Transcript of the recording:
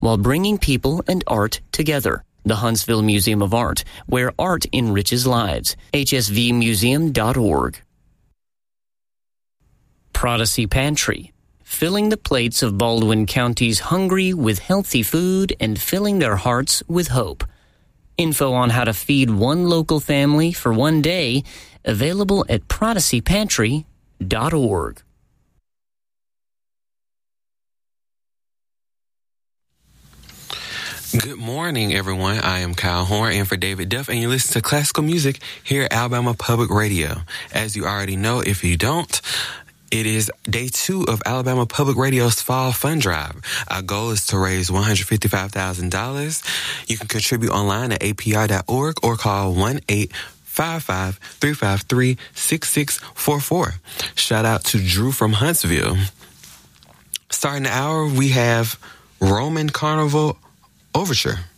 while bringing people and art together. The Huntsville Museum of Art, where art enriches lives. hsvmuseum.org. Prodigy Pantry, filling the plates of Baldwin County's hungry with healthy food and filling their hearts with hope. Info on how to feed one local family for one day, available at prodigypantry.org. Good morning, everyone. I am Kyle Horn in for David Duff, and you listen to classical music here at Alabama Public Radio. As you already know, if you don't, it is day 2 of Alabama Public Radio's Fall Fund Drive. Our goal is to raise $155,000. You can contribute online at apr.org or call 1-855-353-6644. Shout out to Drew from Huntsville. Starting the hour, we have Roman Carnival Overture.